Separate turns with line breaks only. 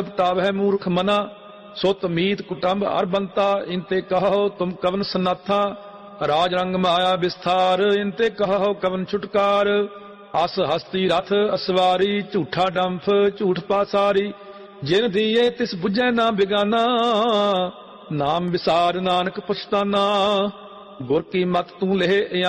तावह मूर्ख मना, सुत मीत कुटुंब अर बंता, इनते कहो तुम कवन सनाथा। राज रंग माया विस्तार, इनते कहो कवन छुटकार। अस हस्ती रथ असवारी, झूठा डंफ झूठ पासारी। जिन दिए तिस बुझै ना बिगाना, नाम विसार नानक पछताना। गुर की मत तू लेह